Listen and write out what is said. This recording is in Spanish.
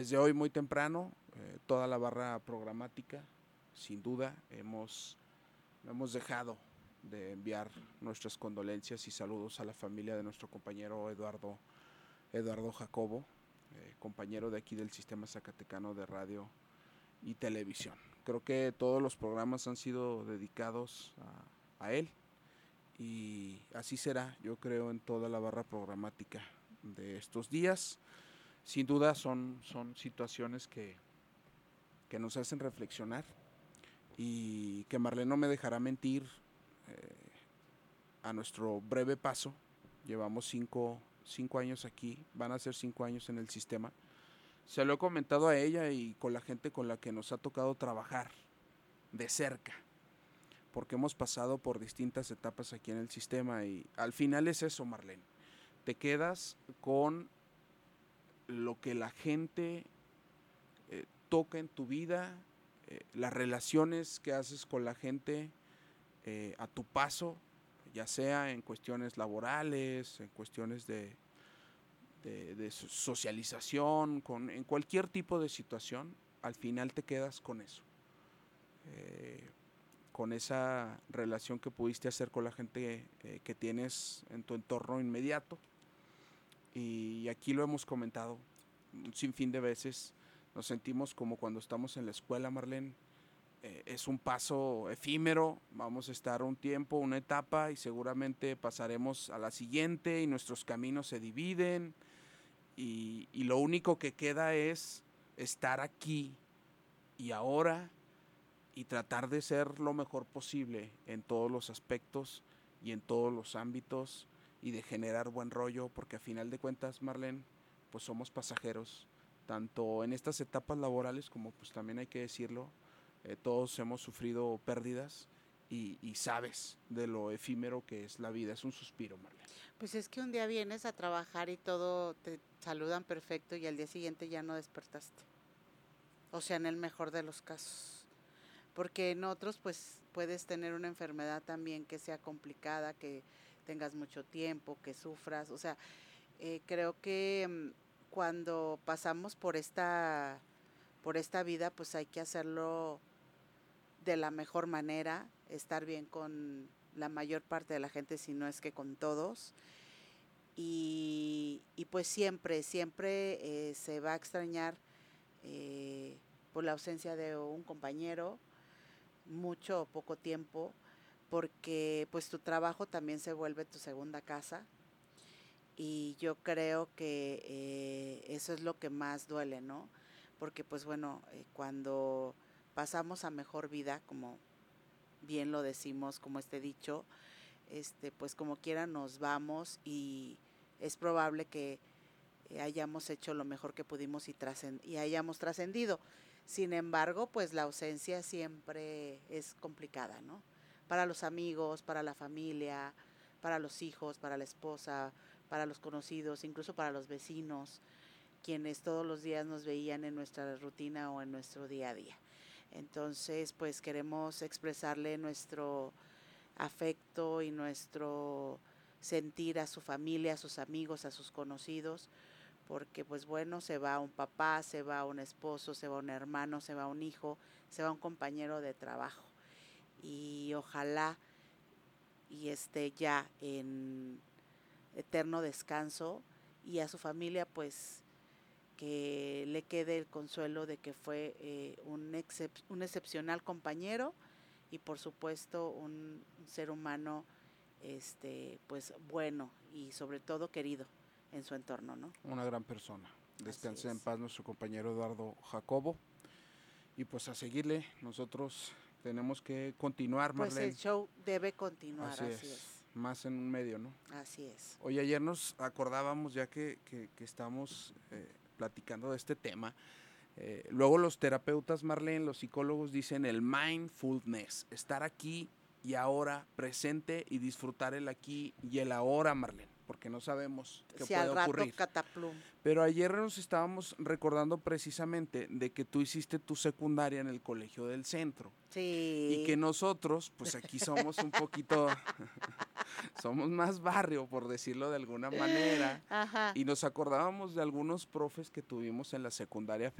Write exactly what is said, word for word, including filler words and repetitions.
Desde hoy muy temprano, eh, toda la barra programática, sin duda, hemos, hemos dejado de enviar nuestras condolencias y saludos a la familia de nuestro compañero Eduardo, Eduardo Jacobo, eh, compañero de aquí del Sistema Zacatecano de Radio y Televisión. Creo que todos los programas han sido dedicados a, a él y así será, yo creo, en toda la barra programática de estos días. Sin duda son, son situaciones que, que nos hacen reflexionar y que Marlene no me dejará mentir. eh, a nuestro breve paso, llevamos cinco, cinco años aquí, van a ser cinco años en el sistema. Se lo he comentado a ella y con la gente con la que nos ha tocado trabajar de cerca, porque hemos pasado por distintas etapas aquí en el sistema y al final es eso, Marlene. Te quedas con lo que la gente eh, toca en tu vida, eh, las relaciones que haces con la gente eh, a tu paso, ya sea en cuestiones laborales, en cuestiones de, de, de socialización, con, en cualquier tipo de situación, al final te quedas con eso. Eh, con esa relación que pudiste hacer con la gente eh, que tienes en tu entorno inmediato. Y aquí lo hemos comentado un sinfín de veces. Nos sentimos como cuando estamos en la escuela, Marlene. Eh, es un paso efímero, vamos a estar un tiempo, una etapa y seguramente pasaremos a la siguiente y nuestros caminos se dividen y, y lo único que queda es estar aquí y ahora y tratar de ser lo mejor posible en todos los aspectos y en todos los ámbitos y de generar buen rollo, porque a final de cuentas, Marlene, pues somos pasajeros, tanto en estas etapas laborales como pues también hay que decirlo, eh, todos hemos sufrido pérdidas y, y sabes de lo efímero que es la vida, es un suspiro, Marlene. Pues es que un día vienes a trabajar y todo te saludan perfecto y al día siguiente ya no despertaste. O sea, en el mejor de los casos. Porque en otros pues puedes tener una enfermedad también que sea complicada, que tengas mucho tiempo, que sufras. O sea, eh, creo que mm, cuando pasamos por esta, por esta vida pues hay que hacerlo de la mejor manera, estar bien con la mayor parte de la gente, si no es que con todos. Y, y pues siempre, siempre eh, se va a extrañar eh, por la ausencia de un compañero, mucho o poco tiempo, porque pues tu trabajo también se vuelve tu segunda casa y yo creo que eh, eso es lo que más duele, ¿no? Porque pues bueno, eh, cuando pasamos a mejor vida, como bien lo decimos, como este dicho, este, pues como quiera nos vamos y es probable que eh, hayamos hecho lo mejor que pudimos y, trascend y hayamos trascendido. Sin embargo, pues la ausencia siempre es complicada, ¿no? Para los amigos, para la familia, para los hijos, para la esposa, para los conocidos, incluso para los vecinos, quienes todos los días nos veían en nuestra rutina o en nuestro día a día. Entonces, pues queremos expresarle nuestro afecto y nuestro sentir a su familia, a sus amigos, a sus conocidos, porque pues bueno, se va un papá, se va un esposo, se va un hermano, se va un hijo, se va un compañero de trabajo. Y ojalá y esté ya en eterno descanso y a su familia pues que le quede el consuelo de que fue eh, un, excep un excepcional compañero y por supuesto un, un ser humano este pues bueno y sobre todo querido en su entorno, ¿no? Una gran persona. Así Descanse en es. paz nuestro compañero Eduardo Jacobo. Y pues a seguirle, nosotros tenemos que continuar, Pues el Marlene. show debe continuar, Así así es, es. más en un medio, ¿no? Así es. Hoy ayer nos acordábamos, ya que, que, que estamos eh, platicando de este tema, eh, luego los terapeutas, Marlene, los psicólogos dicen el mindfulness, estar aquí y ahora, presente y disfrutar el aquí y el ahora, Marlene. porque no sabemos qué Si puede al rato ocurrir. cataplum. Pero ayer nos estábamos recordando precisamente de que tú hiciste tu secundaria en el Colegio del Centro. Sí. Y que nosotros, pues aquí somos un poquito, somos más barrio, por decirlo de alguna manera. Ajá. Y nos acordábamos de algunos profes que tuvimos en la secundaria